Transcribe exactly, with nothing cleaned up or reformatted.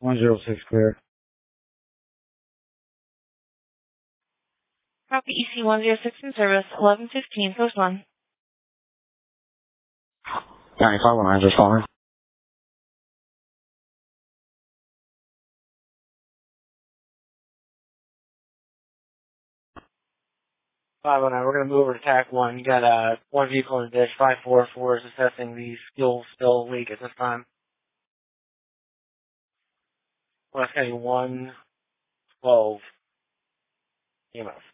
one zero six clear. Copy E C one zero six in service, eleven fifteen, post one. ninety-five one nine, just calling. five one nine, we're going to move over to T A C one. You got uh, one vehicle in the ditch. five four four is assessing the fuel spill leak at this time. West County one twelve E M S.